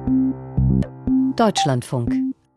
Deutschlandfunk.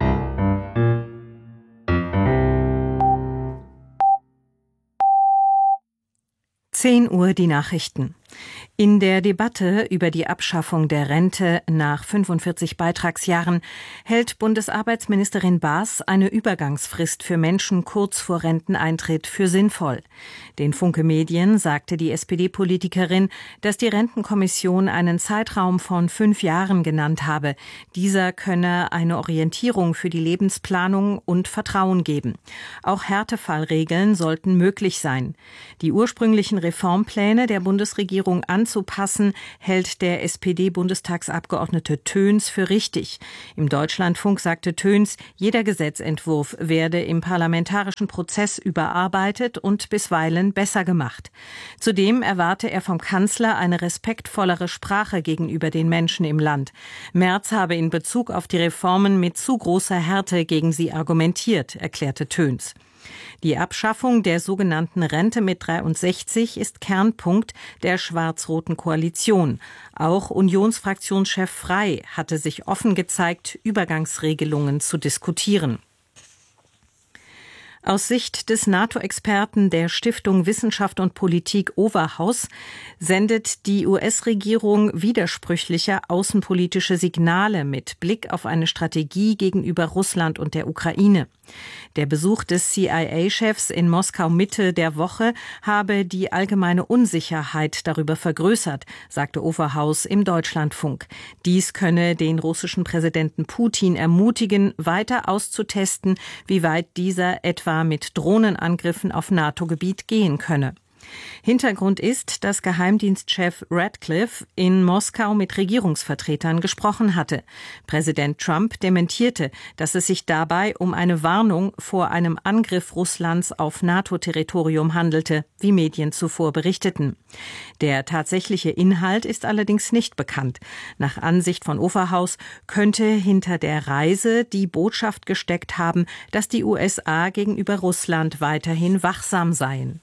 Uhr die Nachrichten. In der Debatte über die Abschaffung der Rente nach 45 Beitragsjahren hält Bundesarbeitsministerin Baas eine Übergangsfrist für Menschen kurz vor Renteneintritt für sinnvoll. Den Funke Medien sagte die SPD-Politikerin, dass die Rentenkommission einen Zeitraum von 5 Jahren genannt habe. Dieser könne eine Orientierung für die Lebensplanung und Vertrauen geben. Auch Härtefallregeln sollten möglich sein. Die ursprünglichen Reformpläne der Bundesregierung anzupassen, hält der SPD-Bundestagsabgeordnete Töns für richtig. Im Deutschlandfunk sagte Töns, jeder Gesetzentwurf werde im parlamentarischen Prozess überarbeitet und bisweilen besser gemacht. Zudem erwarte er vom Kanzler eine respektvollere Sprache gegenüber den Menschen im Land. Merz habe in Bezug auf die Reformen mit zu großer Härte gegen sie argumentiert, erklärte Töns. Die Abschaffung der sogenannten Rente mit 63 ist Kernpunkt der schwarz-roten Koalition. Auch Unionsfraktionschef Frey hatte sich offen gezeigt, Übergangsregelungen zu diskutieren. Aus Sicht des NATO-Experten der Stiftung Wissenschaft und Politik Overhaus sendet die US-Regierung widersprüchliche außenpolitische Signale mit Blick auf eine Strategie gegenüber Russland und der Ukraine. Der Besuch des CIA-Chefs in Moskau Mitte der Woche habe die allgemeine Unsicherheit darüber vergrößert, sagte Overhaus im Deutschlandfunk. Dies könne den russischen Präsidenten Putin ermutigen, weiter auszutesten, wie weit dieser etwa mit Drohnenangriffen auf NATO-Gebiet gehen könne. Hintergrund ist, dass Geheimdienstchef Radcliffe in Moskau mit Regierungsvertretern gesprochen hatte. Präsident Trump dementierte, dass es sich dabei um eine Warnung vor einem Angriff Russlands auf NATO-Territorium handelte, wie Medien zuvor berichteten. Der tatsächliche Inhalt ist allerdings nicht bekannt. Nach Ansicht von Overhaus könnte hinter der Reise die Botschaft gesteckt haben, dass die USA gegenüber Russland weiterhin wachsam seien.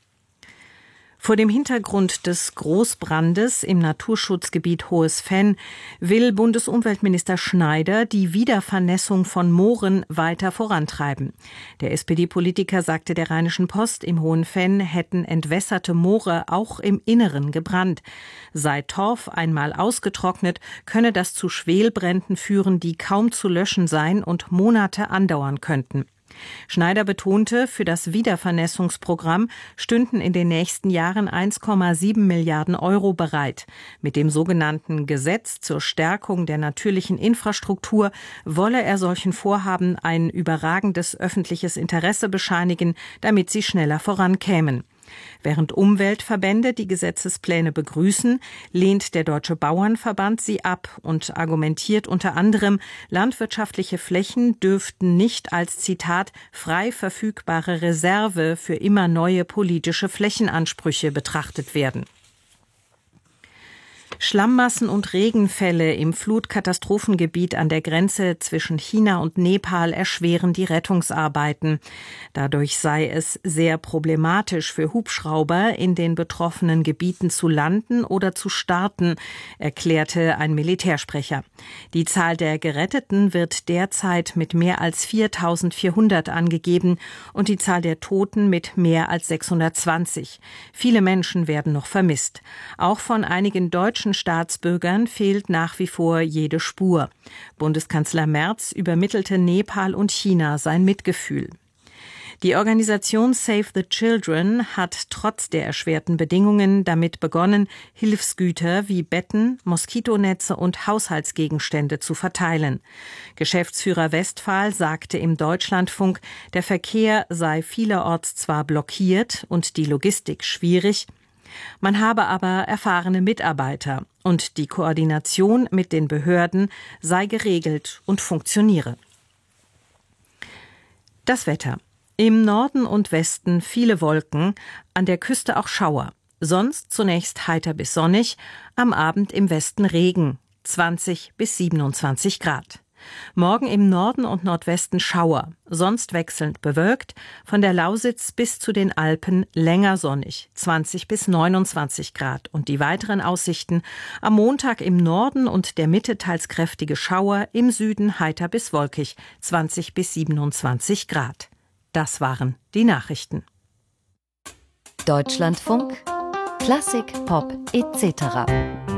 Vor dem Hintergrund des Großbrandes im Naturschutzgebiet Hohes Venn will Bundesumweltminister Schneider die Wiedervernässung von Mooren weiter vorantreiben. Der SPD-Politiker sagte der Rheinischen Post, im Hohen Venn hätten entwässerte Moore auch im Inneren gebrannt. Sei Torf einmal ausgetrocknet, könne das zu Schwelbränden führen, die kaum zu löschen seien und Monate andauern könnten. Schneider betonte, für das Wiedervernässungsprogramm stünden in den nächsten Jahren 1,7 Milliarden Euro bereit. Mit dem sogenannten Gesetz zur Stärkung der natürlichen Infrastruktur wolle er solchen Vorhaben ein überragendes öffentliches Interesse bescheinigen, damit sie schneller vorankämen. Während Umweltverbände die Gesetzespläne begrüßen, lehnt der Deutsche Bauernverband sie ab und argumentiert unter anderem, landwirtschaftliche Flächen dürften nicht als, Zitat, frei verfügbare Reserve für immer neue politische Flächenansprüche betrachtet werden. Schlammmassen und Regenfälle im Flutkatastrophengebiet an der Grenze zwischen China und Nepal erschweren die Rettungsarbeiten. Dadurch sei es sehr problematisch für Hubschrauber, in den betroffenen Gebieten zu landen oder zu starten, erklärte ein Militärsprecher. Die Zahl der Geretteten wird derzeit mit mehr als 4.400 angegeben und die Zahl der Toten mit mehr als 620. Viele Menschen werden noch vermisst. Auch von einigen deutschen Staatsbürgern fehlt nach wie vor jede Spur. Bundeskanzler Merz übermittelte Nepal und China sein Mitgefühl. Die Organisation Save the Children hat trotz der erschwerten Bedingungen damit begonnen, Hilfsgüter wie Betten, Moskitonetze und Haushaltsgegenstände zu verteilen. Geschäftsführer Westphal sagte im Deutschlandfunk, der Verkehr sei vielerorts zwar blockiert und die Logistik schwierig, man habe aber erfahrene Mitarbeiter und die Koordination mit den Behörden sei geregelt und funktioniere. Das Wetter. Im Norden und Westen viele Wolken, an der Küste auch Schauer. Sonst zunächst heiter bis sonnig, am Abend im Westen Regen, 20 bis 27 Grad. Morgen im Norden und Nordwesten Schauer, sonst wechselnd bewölkt, von der Lausitz bis zu den Alpen länger sonnig, 20 bis 29 Grad. Und die weiteren Aussichten: am Montag im Norden und der Mitte teils kräftige Schauer, im Süden heiter bis wolkig, 20 bis 27 Grad. Das waren die Nachrichten. Deutschlandfunk, Klassik, Pop etc.